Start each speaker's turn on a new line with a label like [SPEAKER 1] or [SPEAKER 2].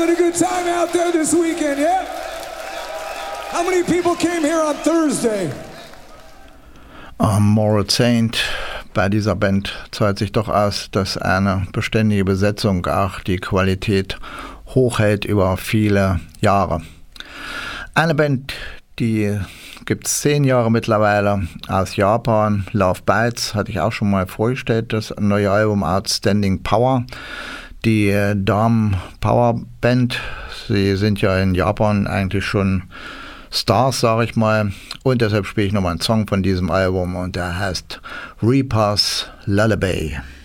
[SPEAKER 1] Having a good time out there this weekend, yeah? How many people came here on Thursday?
[SPEAKER 2] Moral Saint, bei dieser Band zahlt sich doch aus, dass eine beständige Besetzung auch die Qualität hochhält über viele Jahre. Eine Band, die gibt es 10 Jahre mittlerweile, aus Japan, Love Bites, hatte ich auch schon mal vorgestellt, das neue Album Outstanding Power. Die Damen Power Band, sie sind ja in Japan eigentlich schon Stars, sage ich mal, und deshalb spiele ich nochmal einen Song von diesem Album und der heißt Reaper's Lullaby.